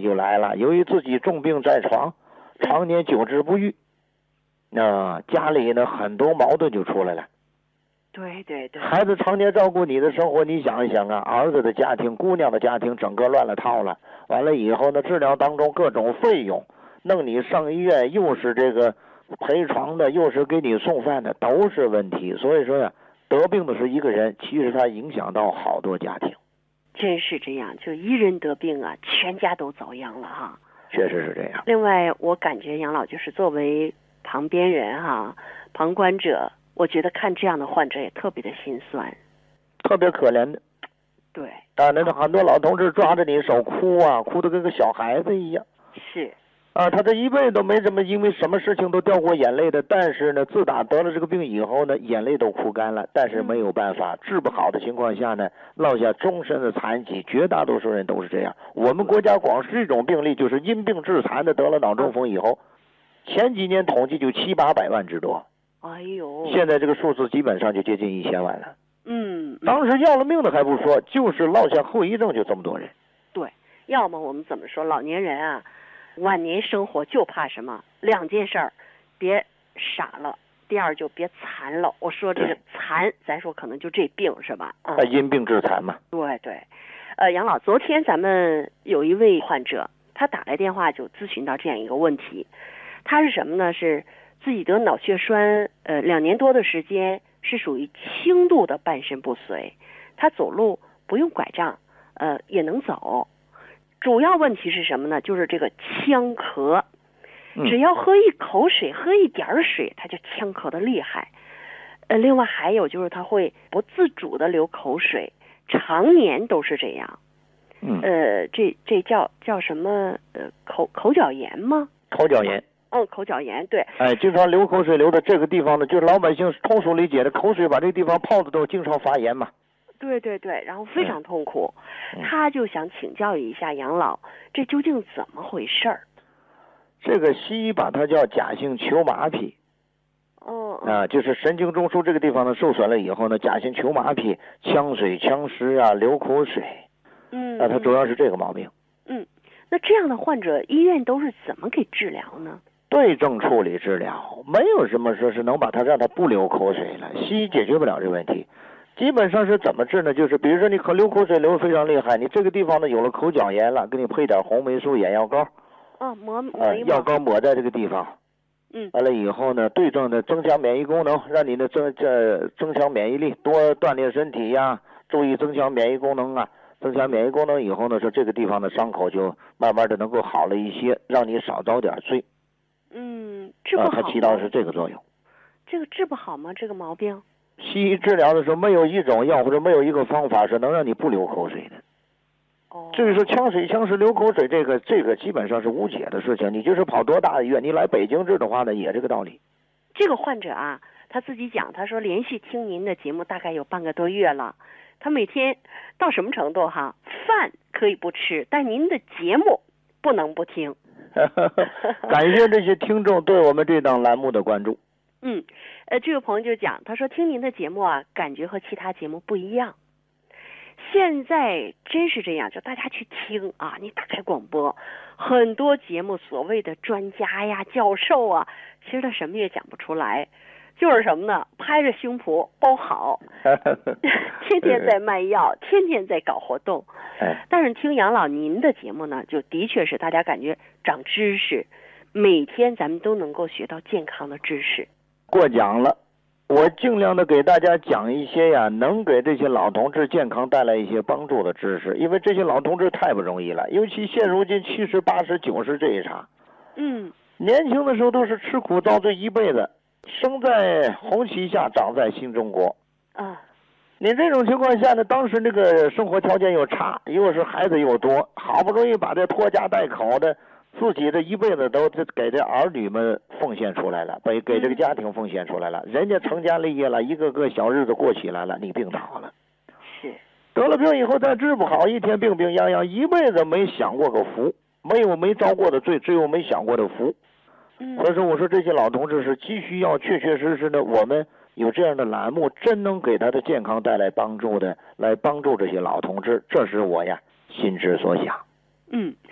就来了。由于自己重病在床，常年久治不愈，家里呢很多矛盾就出来了。 对对对， 孩子常年照顾你的生活，你想一想啊，儿子的家庭、姑娘的家庭，整个乱了套了。完了以后呢，治疗当中各种费用，弄你上医院，又是这个陪床的，又是给你送饭的，都是问题。所以说呀，得病的是一个人，其实他影响到好多家庭。 真是这样，就一人得病啊，全家都遭殃了哈。 确实是这样。 另外，我感觉杨老就是作为旁边人哈，旁观者，我觉得看这样的患者也特别的心酸， 特别可怜的。 对， 那很多老同志抓着你手哭啊，哭得跟个小孩子一样。 是。 他这一辈子都没因为什么事情都掉过眼泪的，但是呢，自打得了这个病以后呢，眼泪都哭干了，但是没有办法，治不好的情况下呢，落下终身的残疾，绝大多数人都是这样。我们国家光是这种病例，就是因病致残的得了脑中风以后，前几年统计就700-800万之多。 哎呦， 现在这个数字基本上就接近1000万了。当时要了命的还不说，就是落下后遗症就这么多人。 对，要么我们怎么说，老年人啊，晚年生活就怕什么？2件事儿，别傻了，第二就别残了。我说这个残，咱说可能就这病是吧？ 因病致残嘛。 对对，杨老，昨天咱们有一位患者，他打来电话就咨询到这样一个问题，他是什么呢？是自己得脑血栓，2年多的时间，是属于轻度的半身不遂，他走路不用拐杖，也能走。主要问题是什么呢？就是这个呛咳，只要喝一口水，喝一点水，他就呛咳的厉害。另外还有就是他会不自主的流口水，常年都是这样。这叫什么？口角炎吗？ 口角炎。 口角炎，对。 经常流口水流的这个地方呢，就是老百姓通俗理解的口水把这个地方泡的都经常发炎嘛。 对对对，然后非常痛苦。他就想请教一下杨老，这究竟怎么回事儿？ 这个西医把它叫假性球麻痹。就是神经中枢这个地方呢受损了以后呢，假性球麻痹，呛水、呛湿啊，流口水。它主要是这个毛病。 那这样的患者，医院都是怎么给治疗呢？ 对症处理治疗，没有什么说是能把他让他不流口水了，西医解决不了这问题。基本上是怎么治呢？就是比如说你流口水流得非常厉害，你这个地方呢有了口角炎了，给你配点红霉素眼药膏。 抹药膏抹在这个地方。完了以后呢，对症的增强免疫功能，让你的增强免疫力，多锻炼身体呀，注意增强免疫功能啊。增强免疫功能以后呢，说这个地方的伤口就慢慢的能够好了一些，让你少遭点罪。 治不好。 它起到是这个作用。 这个治不好吗？这个毛病？ 西医治疗的时候没有一种药或者没有一个方法是能让你不流口水的。至于说呛水、呛湿、流口水，这个基本上是无解的事情。你就是跑多大的医院，你来北京治的话呢，也这个道理。 这个患者啊，他自己讲，他说连续听您的节目大概有半个多月了，他每天到什么程度哈？饭可以不吃，但您的节目不能不听。 感谢这些听众对我们这档栏目的关注。 这位朋友就讲，他说听您的节目啊，感觉和其他节目不一样。现在真是这样，就大家去听啊，你打开广播，很多节目所谓的专家呀、教授啊，其实他什么也讲不出来，就是什么呢？拍着胸脯包好，天天在卖药，天天在搞活动。但是听杨老您的节目呢，就的确是大家感觉长知识，每天咱们都能够学到健康的知识。 过奖了，我尽量的给大家讲一些呀，能给这些老同志健康带来一些帮助的知识，因为这些老同志太不容易了，尤其现如今70、80、90这一茬。年轻的时候都是吃苦遭罪一辈子，生在红旗下，长在新中国。你这种情况下呢，当时这个生活条件又差，又是孩子又多，好不容易把这拖家带口的自己的一辈子都给这儿女们奉献出来了，给这个家庭奉献出来了，人家成家立业了，一个个小日子过起来了，你病倒了，得了病以后再治不好，一天病病殃殃，一辈子没享过个福，没遭过的罪，只有没享过的福。所以说我说这些老同志是急需要确确实实的，我们有这样的栏目，真能给他的健康带来帮助的，来帮助这些老同志，这是我呀心之所想。